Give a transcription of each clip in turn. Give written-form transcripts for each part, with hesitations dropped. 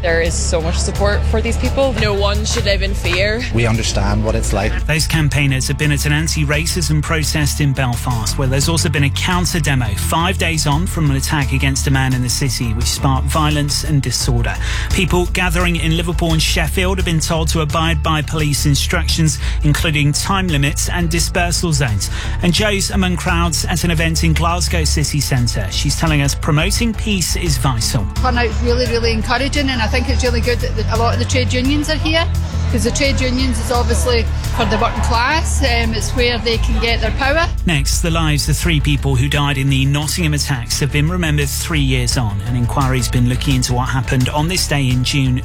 There is so much support for these people. No one should live in fear. We understand what it's like. Those campaigners have been at an anti-racism protest in Belfast, where there's also been a counter-demo 5 days on from an attack against a man in the city, which sparked violence and disorder. People gathering in Liverpool and Sheffield have been told to abide by police instructions, including time limits and dispersal zones. And Jo's among crowds at an event in Glasgow city centre. She's telling us promoting peace is vital. Turnout's really, really encouraging, and I think it's really good that a lot of the trade unions are here, because the trade unions is obviously for the working class. It's where they can get their power. Next, the lives of 3 people who died in the Nottingham attacks have been remembered 3 years on. An inquiry's been looking into what happened on this day in June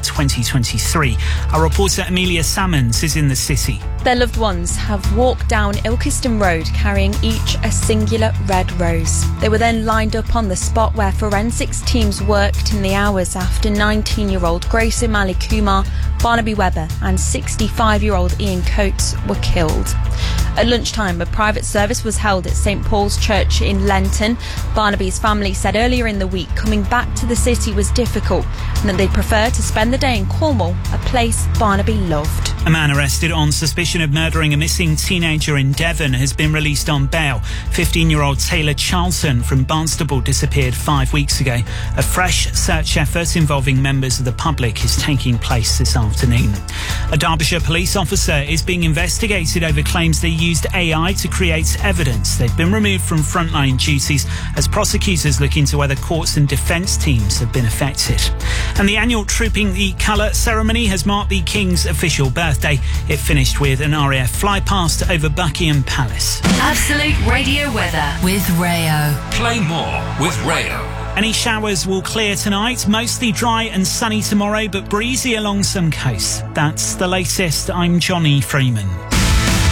2023. Our reporter Amelia Salmons is in the city. Their loved ones have walked down Ilkeston Road carrying each a singular red rose. They were then lined up on the spot where forensics teams worked in the hours after 19-year-old Grace O'Malley Kumar, Barnaby Webber and 65-year-old Ian Coates were killed. At lunchtime, a private service was held at St Paul's Church in Lenton. Barnaby's family said earlier in the week coming back to the city was difficult and that they'd prefer to spend the day in Cornwall, a place Barnaby loved. A man arrested on suspicion of murdering a missing teenager in Devon has been released on bail. 15-year-old Taylor Charlton from Barnstaple disappeared 5 weeks ago. A fresh search effort involving members of the public is taking place this afternoon. A Derbyshire police officer is being investigated over claims they used AI to create evidence. They've been removed from frontline duties as prosecutors look into whether courts and defence teams have been affected. And the annual Trooping the Colour ceremony has marked the King's official birthday. It finished with an RAF flypast over Buckingham Palace. Absolute Radio weather with Rayo. Play more with Rayo. Any showers will clear tonight, mostly dry and sunny tomorrow, but breezy along some coasts. That's the latest. I'm Johnny Freeman.